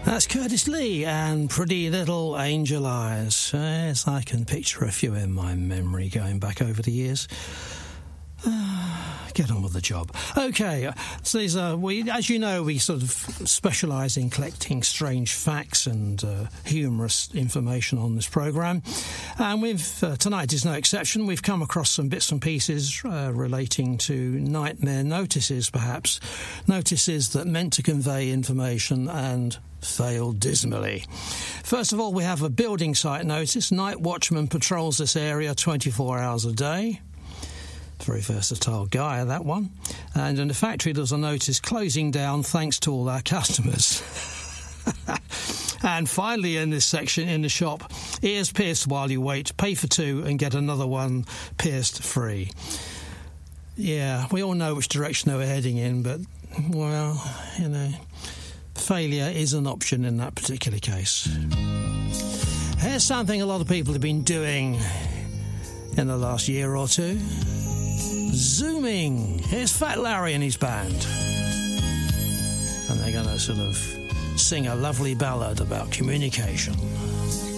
That's Curtis Lee and Pretty Little Angel Eyes. Yes, I can picture a few in my memory going back over the years. Get on with the job. Okay, so these are, as you know, we sort of specialise in collecting strange facts and humorous information on this programme. And tonight is no exception. We've come across some bits and pieces relating to nightmare notices, perhaps. Notices that meant to convey information and failed dismally. First of all, we have a building site notice. Night watchman patrols this area 24 hours a day. Very versatile guy, that one. And in the factory, there's a notice closing down thanks to all our customers. And finally, in this section, in the shop, ears pierced while you wait, pay for two and get another one pierced free. Yeah, we all know which direction they were heading in, but, well, you know, failure is an option in that particular case. Here's something a lot of people have been doing in the last year or two. Zooming. Here's Fat Larry and his band. And they're going to sort of sing a lovely ballad about communication.